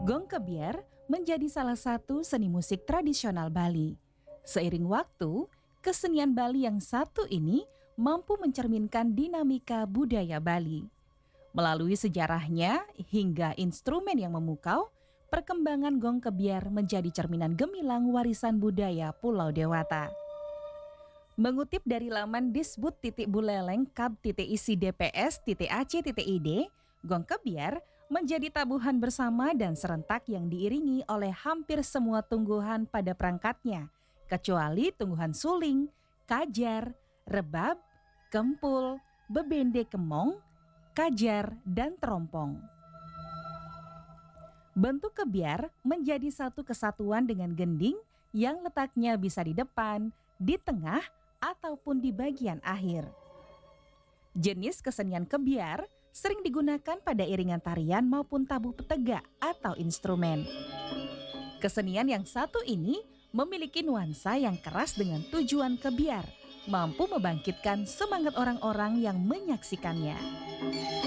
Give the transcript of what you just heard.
Gong Kebiar menjadi salah satu seni musik tradisional Bali. Seiring waktu, kesenian Bali yang satu ini mampu mencerminkan dinamika budaya Bali. Melalui sejarahnya hingga instrumen yang memukau, perkembangan Gong Kebiar menjadi cerminan gemilang warisan budaya Pulau Dewata. Mengutip dari laman disbud.buleleng.kab.isi.dps.ac.id, Gong Kebiar menjadi tabuhan bersama dan serentak yang diiringi oleh hampir semua tungguhan pada perangkatnya, kecuali tungguhan suling, kajar, rebab, kempul, bebende kemong, kajar, dan terompong. Bentuk kebiar menjadi satu kesatuan dengan gending yang letaknya bisa di depan, di tengah, ataupun di bagian akhir. Jenis kesenian kebiar sering digunakan pada iringan tarian maupun tabuh petega atau instrumen. Kesenian yang satu ini memiliki nuansa yang keras dengan tujuan kebiar, mampu membangkitkan semangat orang-orang yang menyaksikannya.